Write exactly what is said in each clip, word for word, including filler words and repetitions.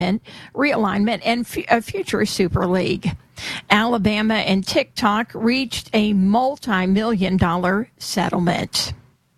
realignment and f- a future Super League. Alabama and TikTok reached a multi-million dollar settlement.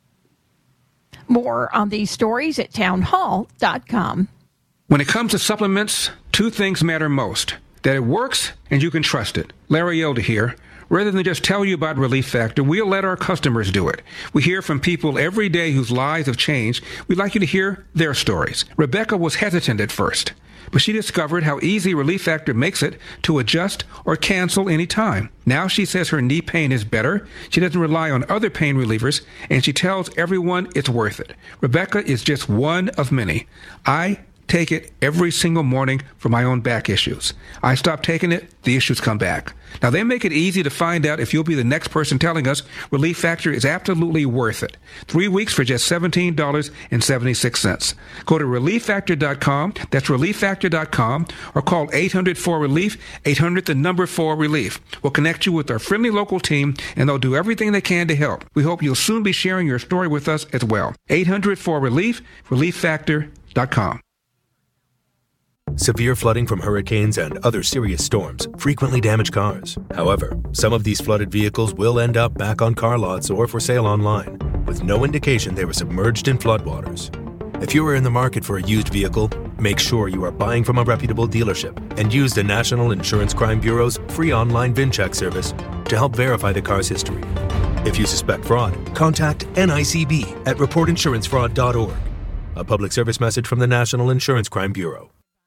More on these stories at townhall dot com. When it comes to supplements, two things matter most: that it works and you can trust it. Larry Elder here. Rather than just tell you about Relief Factor, we'll let our customers do it. We hear from people every day whose lives have changed. We'd like you to hear their stories. Rebecca was hesitant at first, but she discovered how easy Relief Factor makes it to adjust or cancel any time. Now she says her knee pain is better, she doesn't rely on other pain relievers, and she tells everyone it's worth it. Rebecca is just one of many. I take it every single morning for my own back issues. I stop taking it, the issues come back. Now, they make it easy to find out if you'll be the next person telling us Relief Factor is absolutely worth it. Three weeks for just seventeen dollars and seventy-six cents. Go to relief factor dot com, that's relief factor dot com, or call eight hundred four relief, eight hundred the number four relief. We'll connect you with our friendly local team, and they'll do everything they can to help. We hope you'll soon be sharing your story with us as well. eight hundred four relief, relief factor dot com. Severe flooding from hurricanes and other serious storms frequently damage cars. However, some of these flooded vehicles will end up back on car lots or for sale online, with no indication they were submerged in floodwaters. If you are in the market for a used vehicle, make sure you are buying from a reputable dealership and use the National Insurance Crime Bureau's free online VinCheck service to help verify the car's history. If you suspect fraud, contact N I C B at report insurance fraud dot org. A public service message from the National Insurance Crime Bureau.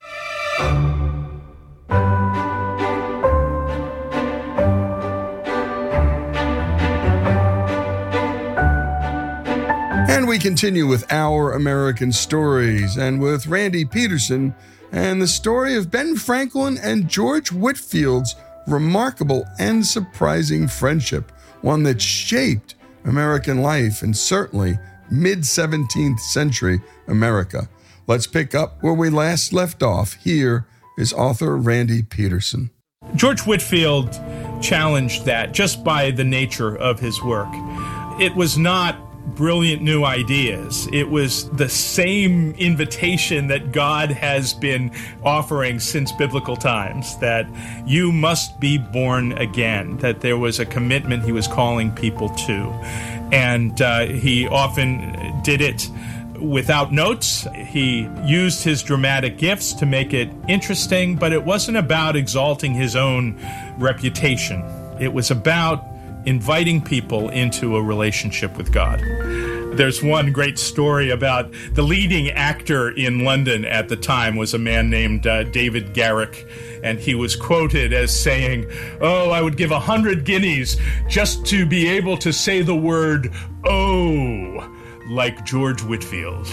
And we continue with Our American Stories, and with Randy Peterson and the story of Ben Franklin and George Whitefield's remarkable and surprising friendship, one that shaped American life and certainly mid-seventeenth century America. Let's pick up where we last left off. Here is author Randy Peterson. George Whitefield challenged that just by the nature of his work. It was not brilliant new ideas. It was the same invitation that God has been offering since biblical times, that you must be born again, that there was a commitment he was calling people to. And uh, he often did it without notes. He used his dramatic gifts to make it interesting, but it wasn't about exalting his own reputation. It was about inviting people into a relationship with God. There's one great story about the leading actor in London at the time was a man named uh, David Garrick, and he was quoted as saying, "Oh, I would give a hundred guineas just to be able to say the word, oh, like George Whitefield."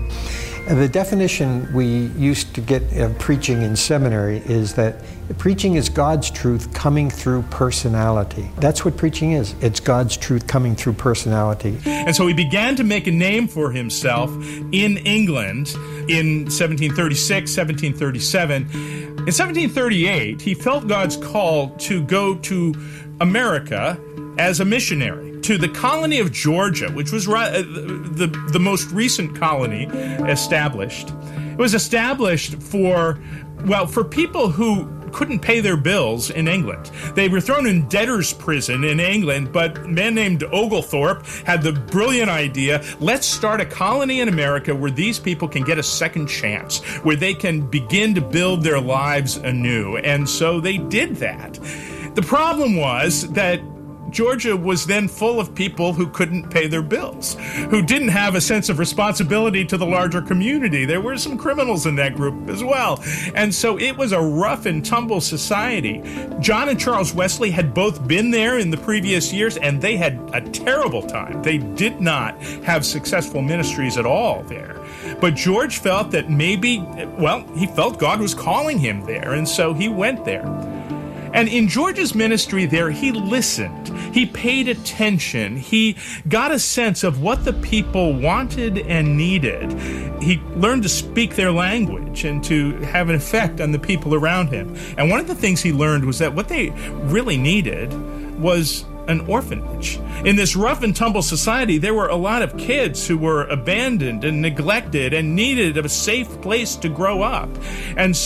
The definition we used to get of preaching in seminary is that preaching is God's truth coming through personality. That's what preaching is. It's God's truth coming through personality. And so he began to make a name for himself in England in seventeen thirty-six, seventeen thirty-seven. In seventeen thirty-eight, he felt God's call to go to America as a missionary, to the colony of Georgia, which was the, the, the most recent colony established. It was established for, well, for people who couldn't pay their bills in England. They were thrown in debtor's prison in England, but a man named Oglethorpe had the brilliant idea, let's start a colony in America where these people can get a second chance, where they can begin to build their lives anew. And so they did that. The problem was that Georgia was then full of people who couldn't pay their bills, who didn't have a sense of responsibility to the larger community. There were some criminals in that group as well. And so it was a rough and tumble society. John and Charles Wesley had both been there in the previous years, and they had a terrible time. They did not have successful ministries at all there. But George felt that maybe, well, he felt God was calling him there, and so he went there. And in George's ministry there, he listened, he paid attention, he got a sense of what the people wanted and needed. He learned to speak their language and to have an effect on the people around him. And one of the things he learned was that what they really needed was an orphanage. In this rough and tumble society, there were a lot of kids who were abandoned and neglected and needed a safe place to grow up. And